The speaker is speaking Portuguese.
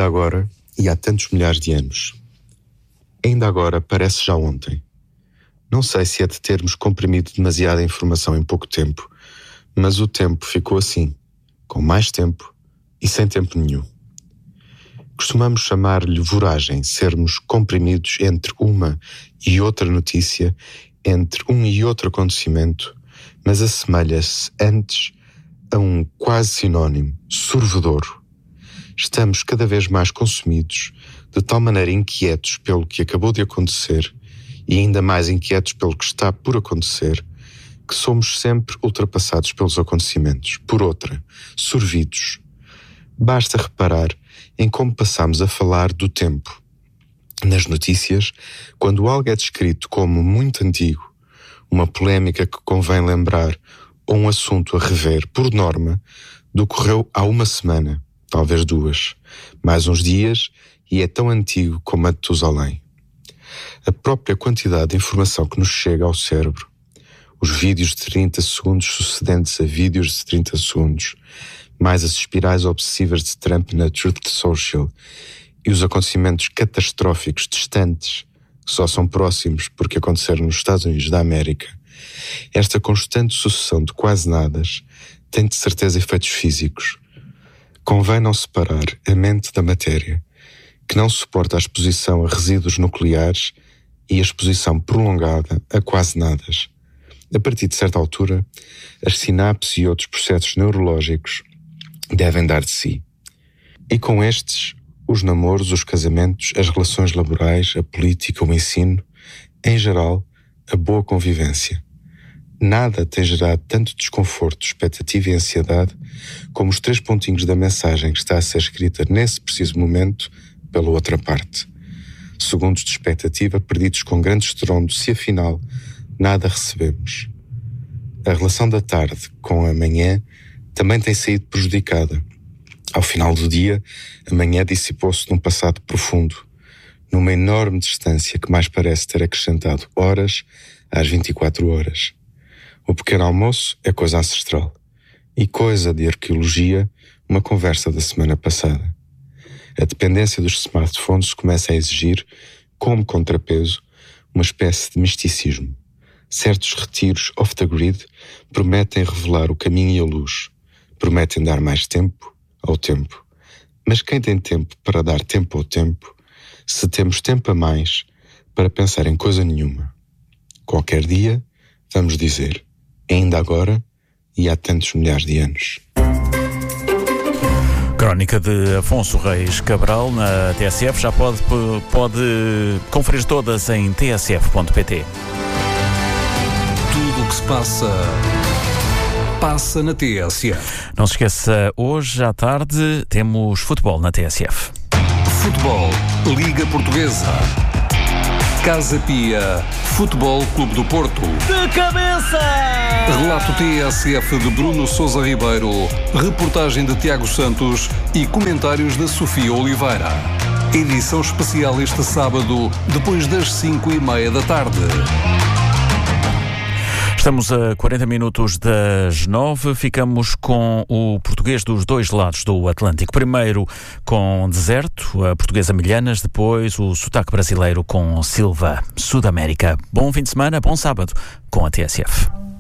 Ainda agora, e há tantos milhares de anos. Ainda agora parece já ontem. Não sei se é de termos comprimido demasiada informação em pouco tempo, mas o tempo ficou assim, com mais tempo e sem tempo nenhum. Costumamos chamar-lhe voragem, sermos comprimidos entre uma e outra notícia, entre um e outro acontecimento, mas assemelha-se antes a um quase sinónimo, sorvedouro. Estamos cada vez mais consumidos, de tal maneira inquietos pelo que acabou de acontecer e ainda mais inquietos pelo que está por acontecer, que somos sempre ultrapassados pelos acontecimentos. Por outra, sorvidos. Basta reparar em como passamos a falar do tempo. Nas notícias, quando algo é descrito como muito antigo, uma polémica que convém lembrar ou um assunto a rever, por norma, decorreu há uma semana, talvez 2, mais uns dias, e é tão antigo como a de Tusalém. A própria quantidade de informação que nos chega ao cérebro, os vídeos de 30 segundos sucedentes a vídeos de 30 segundos, mais as espirais obsessivas de Trump na Truth Social e os acontecimentos catastróficos distantes, que só são próximos porque aconteceram nos Estados Unidos da América, esta constante sucessão de quase nadas tem de certeza efeitos físicos. Convém não separar a mente da matéria, que não suporta a exposição a resíduos nucleares e a exposição prolongada a quase nadas. A partir de certa altura, as sinapses e outros processos neurológicos devem dar de si. E com estes, os namoros, os casamentos, as relações laborais, a política, o ensino, em geral, a boa convivência. Nada tem gerado tanto desconforto, expectativa e ansiedade como os 3 pontinhos da mensagem que está a ser escrita nesse preciso momento pela outra parte. Segundos de expectativa perdidos com grande estrondo se afinal nada recebemos. A relação da tarde com a manhã também tem saído prejudicada. Ao final do dia, a manhã dissipou-se num passado profundo, numa enorme distância que mais parece ter acrescentado horas às 24 horas. O pequeno almoço é coisa ancestral e coisa de arqueologia, uma conversa da semana passada. A dependência dos smartphones começa a exigir, como contrapeso, uma espécie de misticismo. Certos retiros off the grid prometem revelar o caminho e a luz, prometem dar mais tempo ao tempo. Mas quem tem tempo para dar tempo ao tempo, se temos tempo a mais para pensar em coisa nenhuma? Qualquer dia, vamos dizer, ainda agora e há tantos milhares de anos. Crónica de Afonso Reis Cabral na TSF. Já pode conferir todas em tsf.pt. Tudo o que se passa na TSF. Não se esqueça, hoje à tarde temos futebol na TSF. Futebol, Liga Portuguesa. Casa Pia, Futebol Clube do Porto. De cabeça! Relato TSF de Bruno Sousa Ribeiro, reportagem de Tiago Santos e comentários de Sofia Oliveira. Edição especial este sábado, depois das 5:30 da tarde. Estamos a 40 minutos das 9. Ficamos com o português dos dois lados do Atlântico. Primeiro com Deserto, a portuguesa Milhanas. Depois o sotaque brasileiro com Silva, Sudamérica. Bom fim de semana, bom sábado com a TSF.